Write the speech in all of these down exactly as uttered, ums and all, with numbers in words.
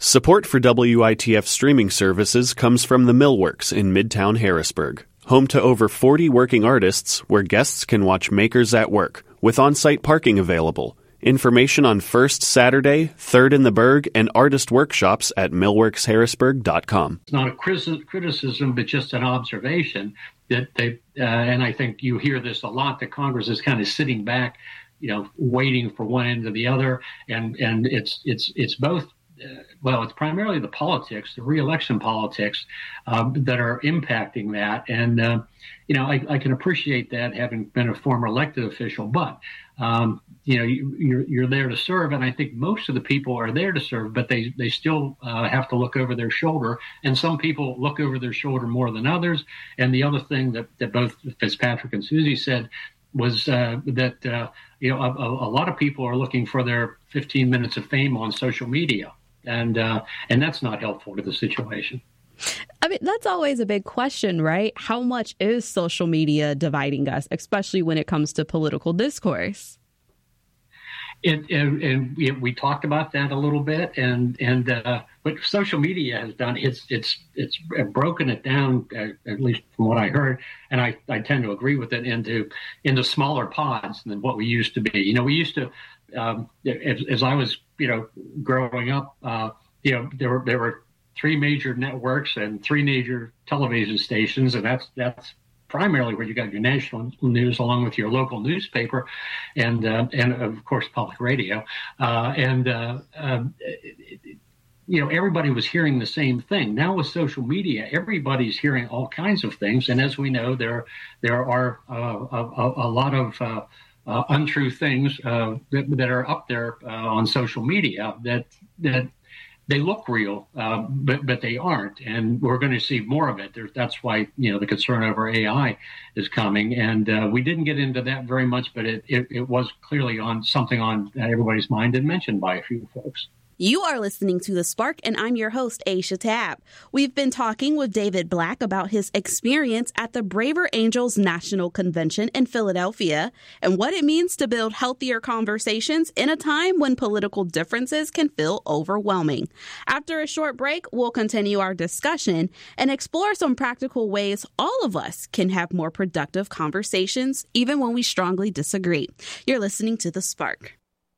Support for W I T F streaming services comes from the Millworks in Midtown Harrisburg, home to over forty working artists where guests can watch makers at work, with on-site parking available. Information on First Saturday, Third in the Berg, and artist workshops at millworks harrisburg dot com. It's not a criticism, but just an observation that they, uh, and I think you hear this a lot, that Congress is kind of sitting back, you know, waiting for one end or the other, and and it's it's it's both. Uh, well, it's primarily the politics, the re-election politics, um, that are impacting that. And, uh, you know, I, I can appreciate that, having been a former elected official, but, um, you know, you, you're, you're there to serve. And I think most of the people are there to serve, but they, they still uh, have to look over their shoulder. And some people look over their shoulder more than others. And the other thing that, that both Fitzpatrick and Susie said was uh, that, uh, you know, a, a lot of people are looking for their fifteen minutes of fame on social media. And uh, and that's not helpful to the situation. I mean, that's always a big question, right? How much is social media dividing us, especially when it comes to political discourse? And, and, and we, we talked about that a little bit, and and uh, what social media has done, it's it's it's broken it down, uh, at least from what I heard, and I, I tend to agree with it, into into smaller pods than what we used to be. You know, we used to, um, as, as I was, you know, growing up, uh, you know, there were there were three major networks and three major television stations, and that's that's primarily where you got your national news, along with your local newspaper, and uh, and of course public radio, uh, and uh, um, you know, everybody was hearing the same thing. Now with social media, everybody's hearing all kinds of things, and as we know, there there are uh, a, a lot of uh, uh, untrue things uh, that, that are up there uh, on social media that that. They look real, uh, but but they aren't, and we're going to see more of it. There, that's why, you know, the concern over A I is coming, and uh, we didn't get into that very much, but it, it, it was clearly on something on everybody's mind and mentioned by a few folks. You are listening to The Spark, and I'm your host, Aisha Tabb. We've been talking with David Black about his experience at the Braver Angels National Convention in Philadelphia and what it means to build healthier conversations in a time when political differences can feel overwhelming. After a short break, we'll continue our discussion and explore some practical ways all of us can have more productive conversations, even when we strongly disagree. You're listening to The Spark.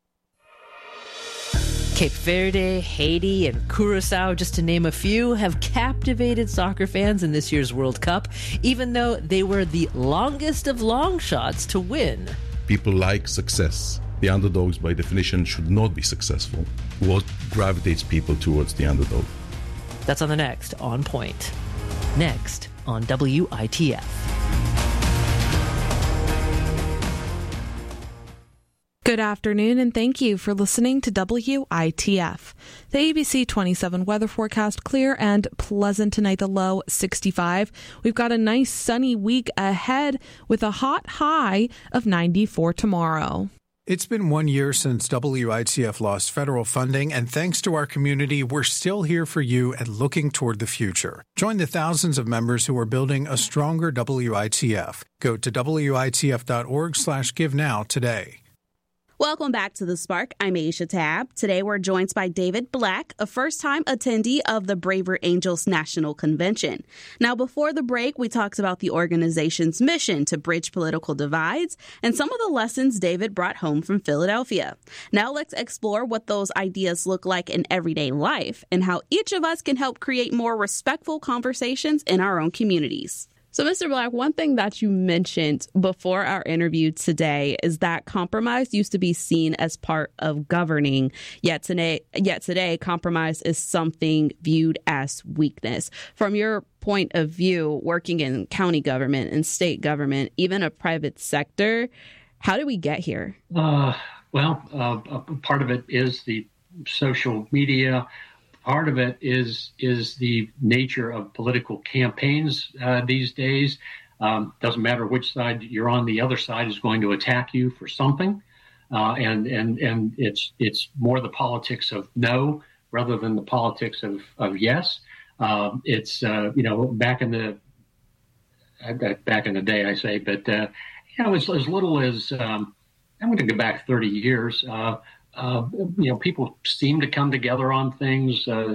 Cape Verde, Haiti, and Curacao, just to name a few, have captivated soccer fans in this year's World Cup, even though they were the longest of long shots to win. People like success. The underdogs, by definition, should not be successful. What gravitates people towards the underdog? That's on the next On Point. Next on W I T F. Good afternoon, and thank you for listening to W I T F. The A B C twenty-seven weather forecast: clear and pleasant tonight, the low sixty-five. We've got a nice sunny week ahead with a hot high of ninety-four tomorrow. It's been one year since W I T F lost federal funding, and thanks to our community, we're still here for you and looking toward the future. Join the thousands of members who are building a stronger W I T F. Go to W I T F dot org slash give now today. Welcome back to The Spark. I'm Aisha Tabb. Today we're joined by David Black, a first-time attendee of the Braver Angels National Convention. Now, before the break, we talked about the organization's mission to bridge political divides and some of the lessons David brought home from Philadelphia. Now let's explore what those ideas look like in everyday life and how each of us can help create more respectful conversations in our own communities. So, Mister Black, one thing that you mentioned before our interview today is that compromise used to be seen as part of governing, yet today, yet today compromise is something viewed as weakness. From your point of view, working in county government and state government, even a private sector, how did we get here? Uh, well, uh, part of it is the social media. Part of it is is the nature of political campaigns uh, these days. Um, doesn't matter which side you're on, the other side is going to attack you for something, uh, and and and it's it's more the politics of no rather than the politics of of yes. Um, it's uh, you know back in the uh, back in the day, I say, but uh, you know as, as little as um, I'm going to go back thirty years. Uh, Uh, you know, people seem to come together on things. Uh,